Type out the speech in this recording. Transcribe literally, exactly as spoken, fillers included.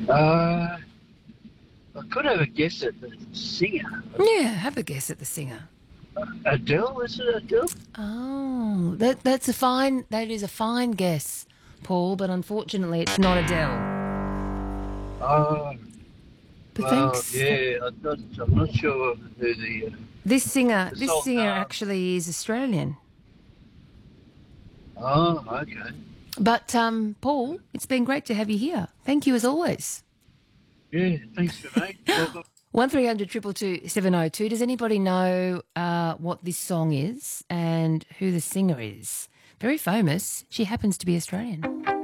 Uh, I could have a guess at the singer. Yeah, have a guess at the singer. Adele, is it Adele? Oh, that that's a fine. That is a fine guess, Paul. But unfortunately, it's not Adele. Oh, But well, thanks. yeah, I'm not, I'm not sure who the, uh, This singer, the this song. singer Uh, actually is Australian. oh, okay. But um, Paul, it's been great to have you here. Thank you as always. Yeah, thanks for mate. Welcome. One three hundred two two two seven oh two. Does anybody know uh, what this song is and who the singer is? Very famous. She happens to be Australian.